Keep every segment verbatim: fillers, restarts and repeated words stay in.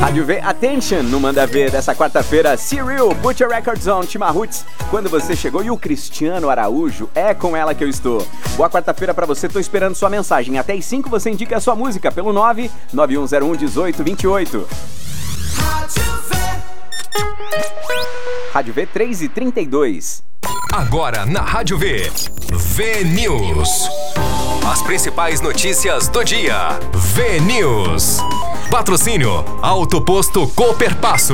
Rádio V, Attention, no Manda Ver dessa quarta-feira, Cyril, Put Your Records On, Tima Roots, quando você chegou, e o Cristiano Araújo, é com ela que eu estou. Boa quarta-feira pra você, tô esperando sua mensagem. Até às cinco você indica a sua música pelo nove nove um zero um um oito dois oito. Rádio V três e trinta e dois. Agora na Rádio V, V News. As principais notícias do dia. V News. Patrocínio Auto Posto Cooperpasso.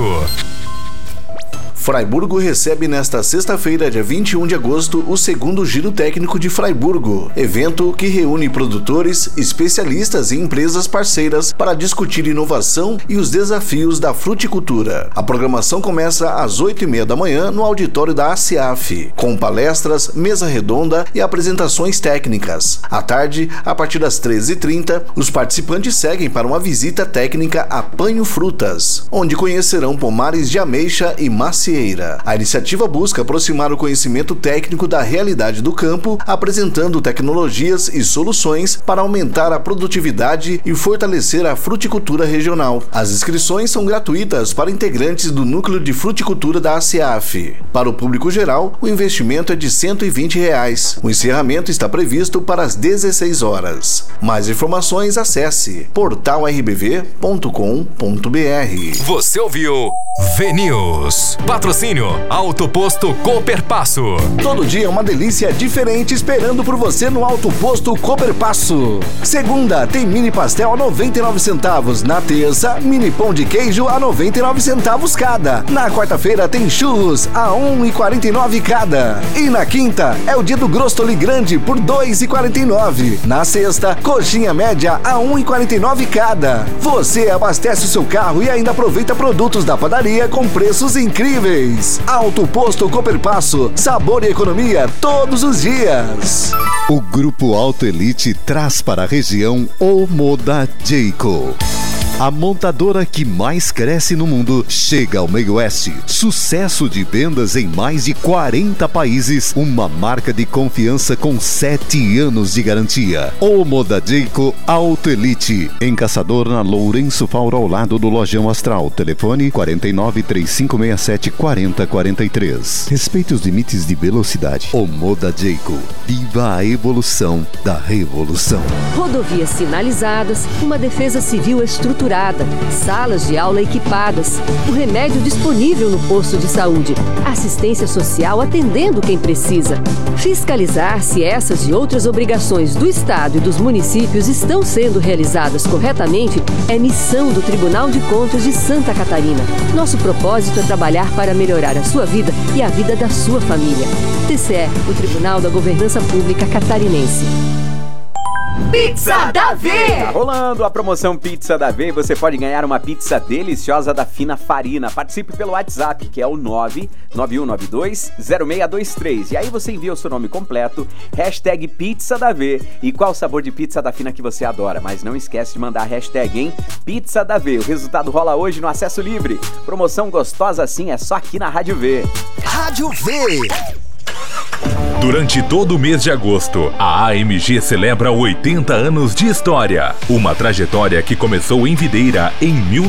Fraiburgo recebe nesta sexta-feira, dia vinte e um de agosto, o segundo Giro Técnico de Fraiburgo, evento que reúne produtores, especialistas e empresas parceiras para discutir inovação e os desafios da fruticultura. A programação começa às oito e meia da manhã no auditório da A C A F, com palestras, mesa redonda e apresentações técnicas. À tarde, a partir das treze e trinta, os participantes seguem para uma visita técnica a Panho Frutas, onde conhecerão pomares de ameixa e macieira. A iniciativa busca aproximar o conhecimento técnico da realidade do campo, apresentando tecnologias e soluções para aumentar a produtividade e fortalecer a fruticultura regional. As inscrições são gratuitas para integrantes do Núcleo de Fruticultura da A C A F. Para o público geral, o investimento é de cento e vinte reais. O encerramento está previsto para as dezesseis horas. Mais informações, acesse portal r b v ponto com ponto b r. Você ouviu V News. Patrocínio Auto Posto Cooperpasso. Todo dia é uma delícia diferente esperando por você no Auto Posto Cooperpasso. Segunda, tem mini pastel a noventa e nove centavos. Na terça, mini pão de queijo a noventa e nove centavos cada. Na quarta-feira tem churros a um real e quarenta e nove cada. E na quinta, é o dia do Grostoli Grande por dois reais e quarenta e nove. Na sexta, coxinha média a um real e quarenta e nove cada. Você abastece o seu carro e ainda aproveita produtos da padaria com preços incríveis. Auto Posto Cooperpasso, sabor e economia todos os dias. O Grupo Auto Elite traz para a região o Moda Jayco. A montadora que mais cresce no mundo chega ao meio oeste. Sucesso de vendas em mais de quarenta países. Uma marca de confiança com sete anos de garantia. O Moda Jayco Auto Elite. Em Caçador, na Lourenço Fauro, ao lado do Lojão Astral. Telefone quarenta e nove, três cinco seis sete, quarenta quarenta e três. Respeite os limites de velocidade. O Moda Jayco. Viva a evolução da revolução. Rodovias sinalizadas, uma defesa civil estruturada, salas de aula equipadas, o remédio disponível no posto de saúde, assistência social atendendo quem precisa. Fiscalizar se essas e outras obrigações do Estado e dos municípios estão sendo realizadas corretamente é missão do Tribunal de Contas de Santa Catarina. Nosso propósito é trabalhar para melhorar a sua vida e a vida da sua família. T C E, o Tribunal da Governança Pública Catarinense. Pizza da V! Tá rolando a promoção Pizza da V e você pode ganhar uma pizza deliciosa da Fina Farina. Participe pelo WhatsApp, que é o nove nove um nove dois zero seis dois três. E aí você envia o seu nome completo, hashtag Pizza da V e qual sabor de pizza da Fina que você adora. Mas não esquece de mandar a hashtag, hein? Pizza da V. O resultado rola hoje no Acesso Livre. Promoção gostosa assim é só aqui na Rádio V. Rádio V. Durante todo o mês de agosto, a A M G celebra oitenta anos de história. Uma trajetória que começou em Videira em mil